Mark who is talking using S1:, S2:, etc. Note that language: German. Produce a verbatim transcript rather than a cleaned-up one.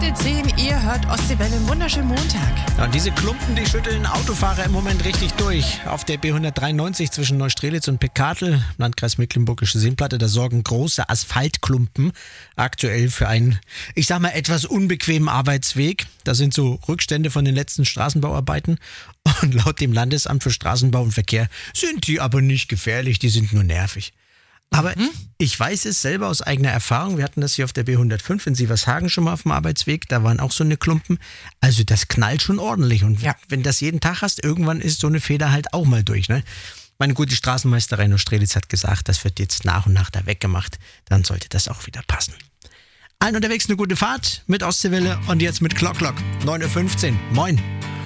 S1: Heute zehn, ihr hört Ostseewelle, einen wunderschönen Montag.
S2: Ja, und diese Klumpen, die schütteln Autofahrer im Moment richtig durch. Auf der B hundertdreiundneunzig zwischen Neustrelitz und Peckartel, im Landkreis Mecklenburgische Seenplatte, da sorgen große Asphaltklumpen aktuell für einen, ich sag mal, etwas unbequemen Arbeitsweg. Das sind so Rückstände von den letzten Straßenbauarbeiten. Und laut dem Landesamt für Straßenbau und Verkehr sind die aber nicht gefährlich, die sind nur nervig. Aber mhm. ich weiß es selber aus eigener Erfahrung. Wir hatten das hier auf der B hundertfünf in Sievershagen schon mal auf dem Arbeitsweg. Da waren auch so eine Klumpen. Also das knallt schon ordentlich. Und ja. wenn das jeden Tag hast, irgendwann ist so eine Feder halt auch mal durch. Ne? Meine gute Straßenmeisterei in Neustrelitz hat gesagt, das wird jetzt nach und nach da weggemacht. Dann sollte das auch wieder passen. Allen unterwegs eine gute Fahrt mit Ostseewelle und jetzt mit Clock Clock. neun Uhr fünfzehn. Moin.